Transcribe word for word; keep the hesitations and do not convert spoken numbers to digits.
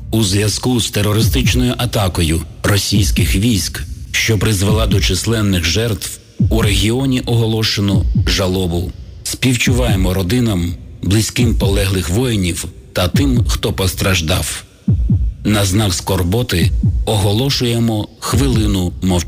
У зв'язку з терористичною атакою російських військ, що призвела до численних жертв, у регіоні оголошено жалобу. Співчуваємо родинам, близьким полеглих воїнів та тим, хто постраждав. На знак скорботи оголошуємо хвилину мовчання.